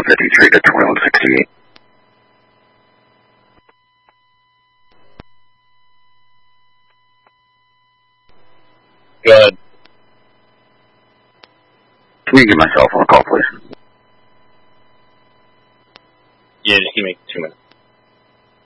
2153 to 2168. Good. Can you give my cell phone a call, please? Yeah, just give me 2 minutes.